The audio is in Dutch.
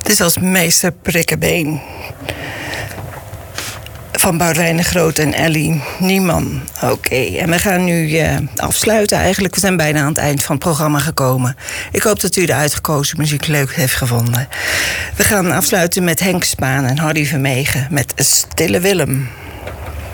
Dit was Meester Prikkebeen. Van Boudewijn de Groot en Ellie Nieman. Oké, en we gaan nu afsluiten eigenlijk. We zijn bijna aan het eind van het programma gekomen. Ik hoop dat u de uitgekozen muziek leuk heeft gevonden. We gaan afsluiten met Henk Spaan en Hardy Vermegen met Stille Willem.